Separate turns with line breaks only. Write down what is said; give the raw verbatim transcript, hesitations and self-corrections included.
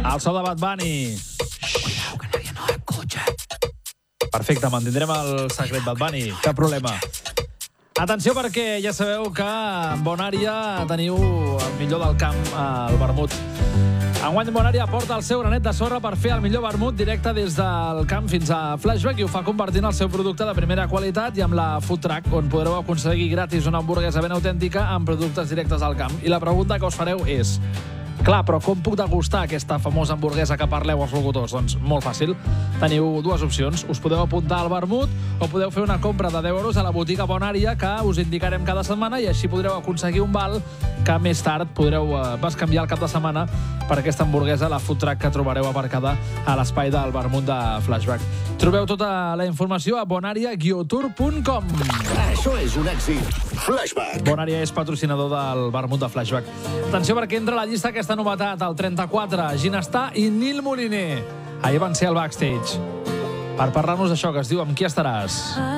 El so de Bad Bunny.
Cuidado, que nadie nos escucha.
Perfecte, mantindrem el secret Bad Bunny. Cap problema. Atenció perquè ja sabeu que en Bonària teniu el millor del camp al vermut. Enguany Bonària porta el seu granet de sorra per fer el millor vermut directe des del camp fins a Flashback i ho fa convertint el seu producte de primera qualitat i amb la Food Truck, on podreu aconseguir gratis una hamburguesa ben autèntica amb productes directes al camp. I la pregunta que us fareu és: clar, però com puc degustar aquesta famosa hamburguesa que parleu els locutors? Doncs molt fàcil. Teniu dues opcions. Us podeu apuntar al vermut o podeu fer una compra de deu euros a la botiga Bonària que us indicarem cada setmana i així podreu aconseguir un val que més tard podreu eh, bescanviar el cap de setmana per aquesta hamburguesa, la Food Truck que trobareu aparcada a l'espai del vermut de Flashback. Trobeu tota la informació a bonaria guió tour punt com.
Això és un èxit. Flashback.
Bonària és patrocinador del vermut de Flashback. Atenció perquè entra a la llista aquesta novetat, el trenta-quatre, Ginestar i Nil Moliner. Ahir van ser al backstage per parlar-nos d'això que es diu Amb qui estaràs.